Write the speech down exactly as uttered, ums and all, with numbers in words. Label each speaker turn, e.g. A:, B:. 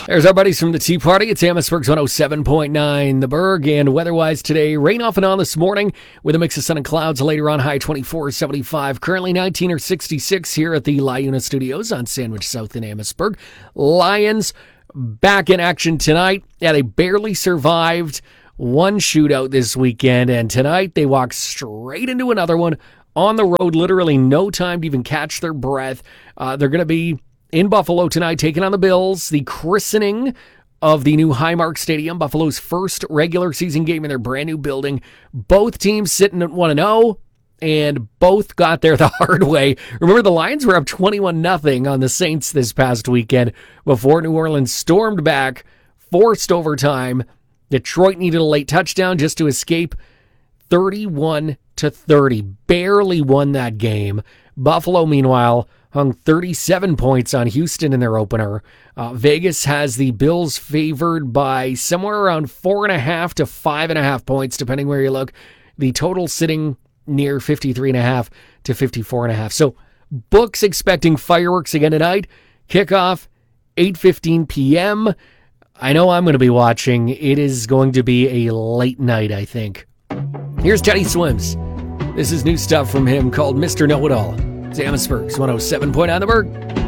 A: There's our buddies from the Tea Party. It's Amherstburg's one oh seven point nine The Berg. And weather-wise today, rain off and on this morning with a mix of sun and clouds. Later on, high twenty-four, seventy-five. Currently nineteen or sixty-six here at the LiUNA Studios on Sandwich South in Amherstburg. Lions back in action tonight. Yeah, they barely survived one shootout this weekend. And tonight, they walk straight into another one on the road. Literally no time to even catch their breath. Uh, they're going to be in Buffalo tonight, taking on the Bills. The christening of the new Highmark Stadium, Buffalo's first regular season game in their brand new building. Both teams sitting at one and oh, and both got there the hard way. Remember, the Lions were up twenty-one nothing on the Saints this past weekend before New Orleans stormed back, forced overtime. Detroit needed a late touchdown just to escape. thirty-one to thirty, barely won that game. Buffalo, meanwhile, hung thirty-seven points on Houston in their opener. Uh, Vegas has the Bills favored by somewhere around four and a half to five and a half points, depending where you look. The total sitting near fifty-three and a half to fifty-four and a half. So, books expecting fireworks again tonight. Kickoff eight fifteen p.m. I know I'm going to be watching. It is going to be a late night, I think. Here's Teddy Swims. This is new stuff from him called Mister Know-It-All. It's Amherstburg's one oh seven point nine The Berg.